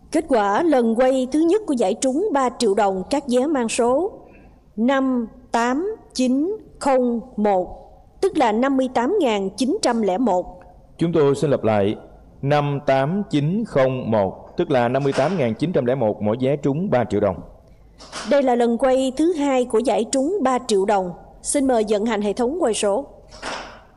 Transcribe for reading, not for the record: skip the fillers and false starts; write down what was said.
Kết quả lần quay thứ nhất của giải trúng 3 triệu đồng các vé mang số 58901, tức là 58.901. Chúng tôi xin lặp lại, 58901, tức là 58.901 mỗi vé trúng 3 triệu đồng. Đây là lần quay thứ hai của giải trúng 3 triệu đồng. Xin mời vận hành hệ thống quay số.